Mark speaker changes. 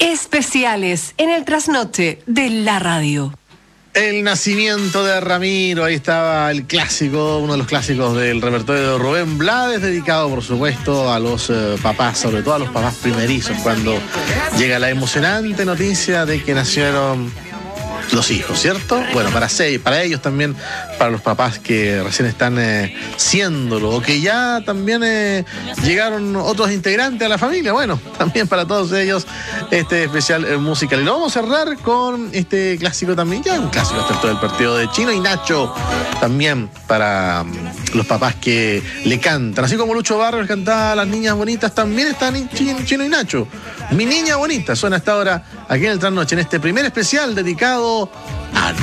Speaker 1: Especiales en el trasnoche de la radio.
Speaker 2: El nacimiento de Ramiro, ahí estaba el clásico, uno de los clásicos del repertorio de Rubén Blades, dedicado por supuesto a los papás, sobre todo a los papás primerizos, cuando llega la emocionante noticia de que nacieron los hijos, ¿cierto? Bueno, para ellos también, para los papás que recién están siéndolo, o que ya también llegaron otros integrantes a la familia, bueno, también para todos ellos este especial musical. Y lo vamos a cerrar con este clásico también, ya un clásico hasta todo el partido de Chino y Nacho, también para los papás que le cantan, así como Lucho Barrios cantaba a las niñas bonitas, también están Chino y Nacho. Mi niña bonita suena hasta ahora aquí en el Trasnoche, en este primer especial dedicado a